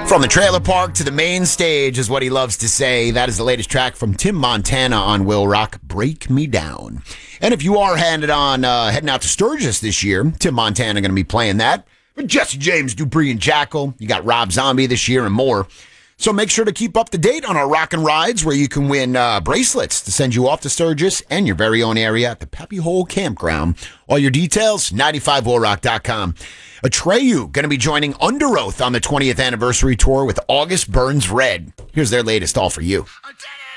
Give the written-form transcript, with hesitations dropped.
From the trailer park to the main stage is what he loves to say. That is the latest track from Tim Montana on Will Rock, Break Me Down. And if you are heading out to Sturgis this year, Tim Montana going to be playing that. But Jesse James, Dupree, and Jackal. You got Rob Zombie this year and more. So make sure to keep up to date on our Rockin' Rides where you can win bracelets to send you off to Sturgis and your very own area at the Peppy Hole Campground. All your details, 95willrock.com. Atreyu going to be joining Under Oath on the 20th anniversary tour with August Burns Red. Here's their latest All For You.